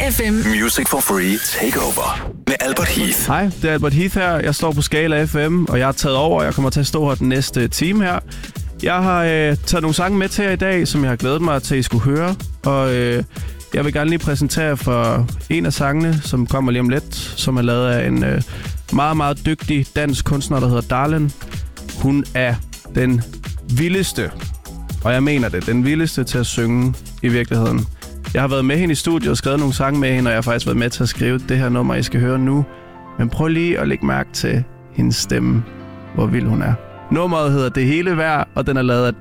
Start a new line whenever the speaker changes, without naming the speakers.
FM.
Music for Free Takeover med Albert Heath.
Hej, det er Albert Heath her. Jeg står på Skala FM, og jeg har taget over. Jeg kommer til at stå her den næste time her. Jeg har taget nogle sange med til jer i dag, som jeg har glædet mig til, at I skulle høre. Og jeg vil gerne lige præsentere for en af sangene, som kommer lige om lidt, som er lavet af en meget, meget dygtig dansk kunstner, der hedder Darlin. Hun er den vildeste, og jeg mener det, den vildeste til at synge i virkeligheden. Jeg har været med hende i studiet og skrevet nogle sange med hende, og jeg har faktisk været med til at skrive det her nummer, I skal høre nu. Men prøv lige at lægge mærke til hendes stemme, hvor vild hun er. Nummeret hedder Det Hele Værd, og den er lavet af